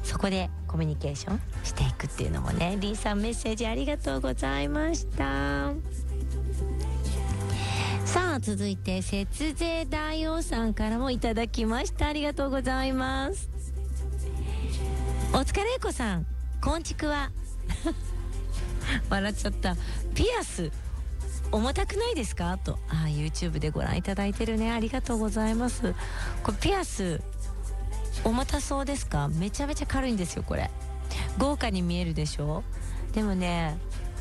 そこでコミュニケーションしていくっていうのもね。リーさん、メッセージありがとうございました。さあ続いて節税大王さんからもいただきました。ありがとうございます。お疲れいこさん、こんちくわ笑っちゃった。ピアス重たくないですかと。YouTube でご覧いただいてるね。ありがとうございます。これピアス重たそうですか？めちゃめちゃ軽いんですよこれ。豪華に見えるでしょ。でもね、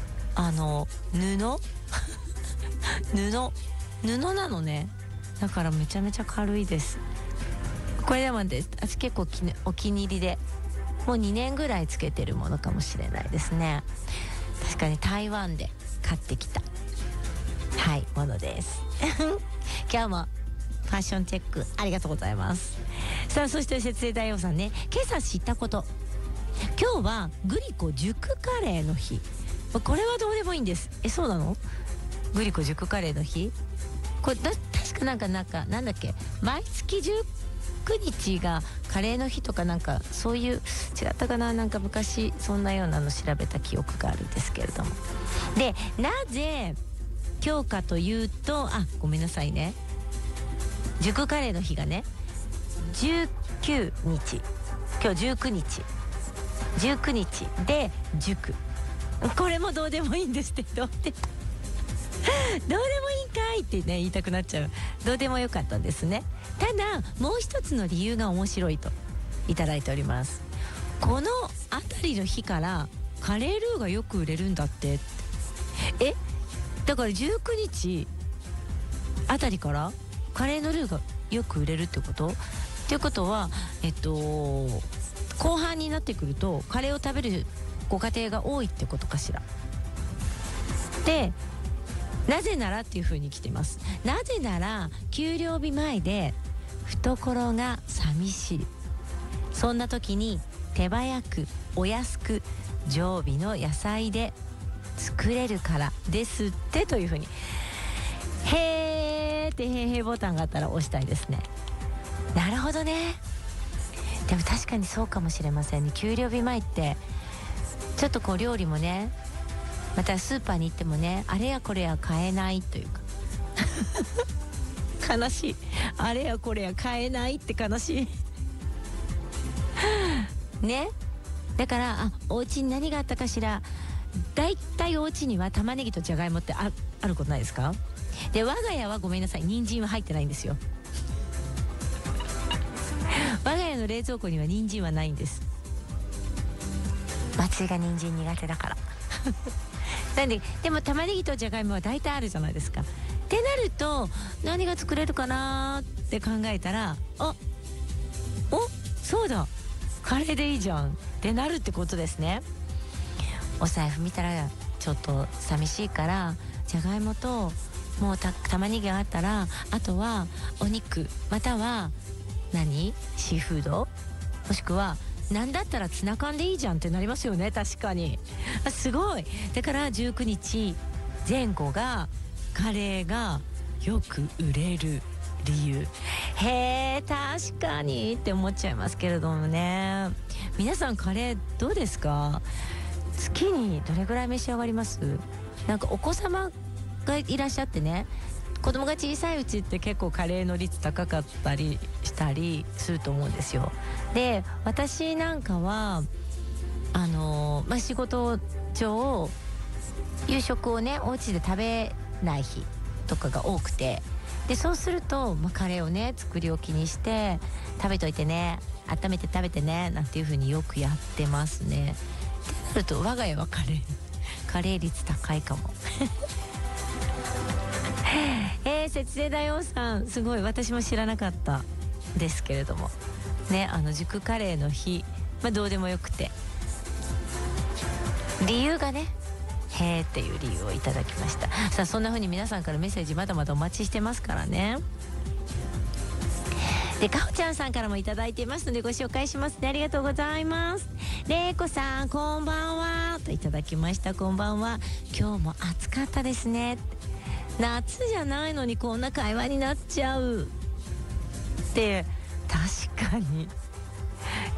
布なのね。だからめちゃめちゃ軽いです。これでも私結構お気に入りで、もう2年ぐらいつけてるものかもしれないですね。確かに台湾で買ってきたものです今日もファッションチェックありがとうございます。さあそして節税大王さんね、今朝知ったこと。今日はグリコ熟カレーの日。これはどうでもいいんです。そうなの？グリコ熟カレーの日、これ確かなんだっけ、毎月19日がカレーの日とかなんかそういう、違ったかな、なんか昔そんなようなの調べた記憶があるんですけれども。でなぜ今日かというと、ごめんなさいね、熟カレーの日がね19日、今日19日で熟。これもどうでもいいんですって。どうでもいいんかいってね言いたくなっちゃう。どうでもよかったんですね。ただもう一つの理由が面白いといただいております。このあたりの日からカレールーがよく売れるんだって。だから19日あたりからカレーのルーがよく売れるってこと？っていうことは後半になってくるとカレーを食べるご家庭が多いってことかしら。でなぜならっていう風に来てます。なぜなら給料日前で懐が寂しい、そんな時に手早くお安く常備の野菜で作れるからですってという風に。へーってへーボタンがあったら押したいですね。なるほどね。でも確かにそうかもしれませんね。給料日前ってちょっとこう料理もね、またスーパーに行ってもね、あれやこれや買えないというか悲しい。あれやこれや買えないって悲しいね。だからお家に何があったかしら。だいたいお家には玉ねぎとじゃがいもってあることないですか？で我が家はごめんなさい、人参は入ってないんですよ我が家の冷蔵庫には人参はないんです。松井が人参苦手だからなんでも玉ねぎとじゃがいもは大体あるじゃないですか。ってなると何が作れるかなって考えたら、そうだ、カレーでいいじゃんってなるってことですね。お財布見たらちょっと寂しいから、じゃがいもともう玉ねぎがあったら、あとはお肉またはシーフード、もしくはなんだったらツナ缶でいいじゃんってなりますよね。確かにすごい。だから19日前後がカレーがよく売れる理由。へー、確かにって思っちゃいますけれどもね。皆さんカレーどうですか？月にどれぐらい召し上がります？なんかお子様がいらっしゃってね、子供が小さいうちって結構カレーの率高かったりしたりすると思うんですよ。で私なんかは仕事上夕食をねお家で食べない日とかが多くて、でそうすると、カレーをね作り置きにして食べといてね、温めて食べてねなんていう風によくやってますね。ってなると我が家はカレー率高いかも節税大王さん、すごい。私も知らなかったですけれどもね、熟カレーの日、どうでもよくて、理由がねへーっていう理由をいただきました。さあそんな風に皆さんからメッセージまだまだお待ちしてますからね。でかほちゃんさんからもいただいていますのでご紹介しますね。ありがとうございます。れいこさんこんばんはといただきました。こんばんは。今日も暑かったですね。夏じゃないのにこんな会話になっちゃうって確かに